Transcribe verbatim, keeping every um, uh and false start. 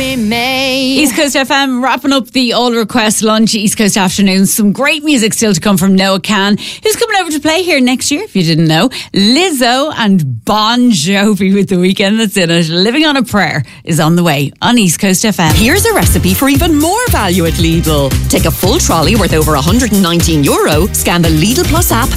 May. East Coast F M wrapping up the all request lunch East Coast afternoon. Some great music still to come from Noah Kahan, who's coming over to play here next year, if you didn't know. Lizzo and Bon Jovi with The Weeknd that's in it. Living on a Prayer is on the way on East Coast F M. Here's a recipe for even more value at Lidl. Take a full trolley worth over one hundred nineteen euro, scan the Lidl Plus app,